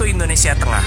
waktu Indonesia Tengah.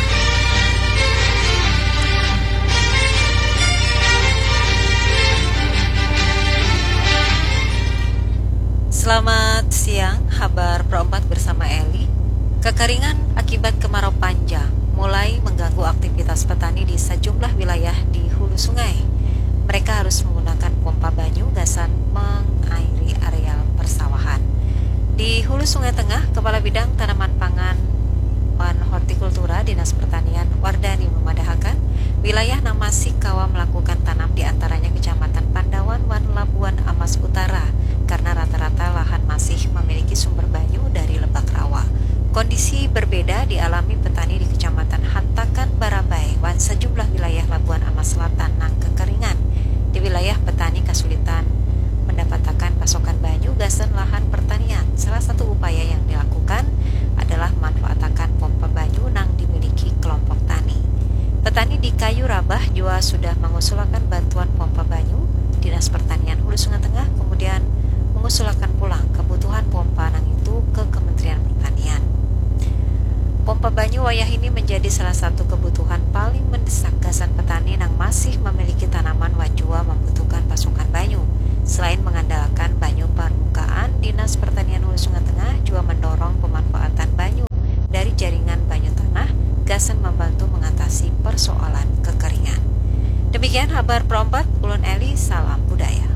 Selamat siang, kabar Pro 4 bersama Eli. Kekeringan akibat kemarau panjang mulai mengganggu aktivitas petani di sejumlah wilayah di hulu sungai. Mereka harus menggunakan pompa banyu gasan mengairi areal persawahan. Di Hulu Sungai Tengah, Kepala Bidang Tanaman Pangan dan Hortikultura Dinas Pertanian Wardani memadahakan wilayah Namasikawa melakukan tanam di antaranya Kecamatan Pandawan dan Labuan Amas Utara karena rata-rata lahan masih memiliki sumber banyu dari lebak rawa. Kondisi berbeda dialami petani di Kecamatan Hantakan Barabai dan sejumlah wilayah Labuan Amas Selatan nang kekeringan. Di wilayah petani kesulitan mendapatkan pasokan banyu gasan lahan pertanian. Salah satu upaya yang dilakukan adalah memanfaatkan pompa banyu nang dimiliki kelompok tani. Petani di Kayu Rabah juga sudah mengusulkan bantuan pompa banyu. Dinas Pertanian Hulu Sungai Tengah kemudian mengusulkan pulang kebutuhan pompa nang itu ke Kementerian Pertanian. Pompa banyu wayah ini menjadi salah satu kebutuhan paling mendesak gasan petani nang masih memiliki tanaman wajua membutuhkan pasokan banyu. Selain mengandalkan banyu permukaan, Dinas Pertanian Hulu Sungai Tengah juga mendorong pemanfaatan banyu dari jaringan banyu tanah, gasan membantu mengatasi persoalan kekeringan. Demikian kabar Pro 4, Ulun Eli, salam budaya.